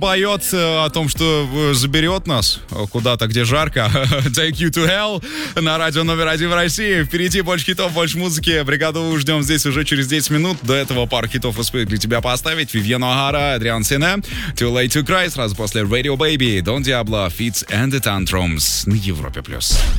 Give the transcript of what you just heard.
поет о том, что заберет нас куда-то, где жарко. Take you to hell на радио номер 1 в России. Впереди больше хитов, больше музыки. Бригаду ждем здесь уже через 10 минут. До этого пару хитов успеют для тебя поставить. Вивьен О'Хара, Адриан Сене, Too Late to Cry. Сразу после Radio Baby, Don Diablo, Fits and the Tantrums на Европе+.